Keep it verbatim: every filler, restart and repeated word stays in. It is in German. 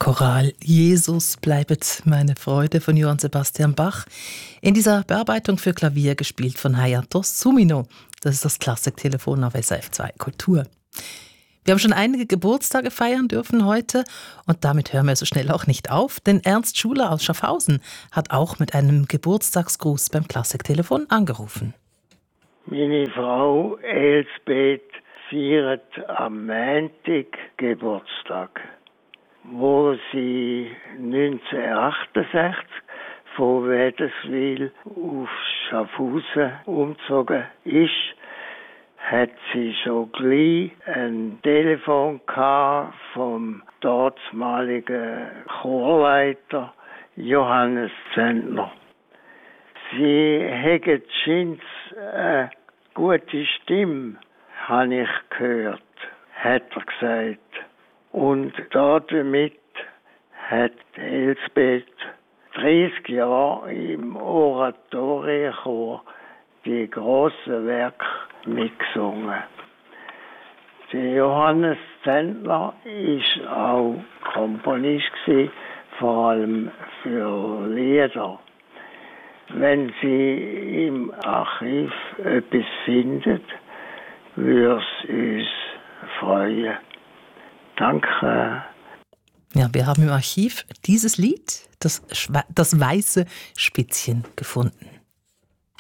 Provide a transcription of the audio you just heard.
Choral Jesus bleibet meine Freude von Johann Sebastian Bach. In dieser Bearbeitung für Klavier gespielt von Hayato Sumino. Das ist das Klassiktelefon auf S R F zwei Kultur. Wir haben schon einige Geburtstage feiern dürfen heute und damit hören wir so schnell auch nicht auf, denn Ernst Schuler aus Schaffhausen hat auch mit einem Geburtstagsgruß beim Klassiktelefon angerufen. Meine Frau Elsbeth feiert am Montag Geburtstag, wo sie neunzehnhundertachtundsechzig von Wädenswil auf Schaffhausen umgezogen ist, hat sie schon gleich ein Telefon gehabt vom damaligen Chorleiter Johannes Zentner. Sie hat scheint eine gute Stimme, habe ich gehört, hat er gesagt. Und damit hat Elsbeth dreißig Jahre im Oratorienchor die grossen Werke mitgesungen. Der Johannes Zentner war auch Komponist gewesen, vor allem für Lieder. Wenn Sie im Archiv etwas finden, würde es uns freuen. Danke. Ja, wir haben im Archiv dieses Lied, das, Schwe- das weiße Spitzchen, gefunden.